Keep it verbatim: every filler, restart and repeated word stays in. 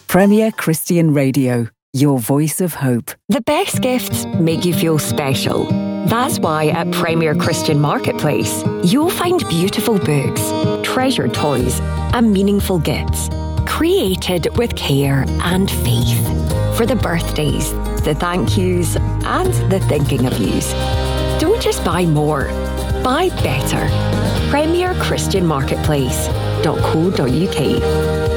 Premier Christian Radio, your voice of hope. The best gifts make you feel special. That's why at Premier Christian Marketplace, you'll find beautiful books, treasured toys, and meaningful gifts, created with care and faith. For the birthdays, the thank yous, and the thinking of yous. Don't just buy more, buy better. Premier Christian Marketplace dot co dot uk.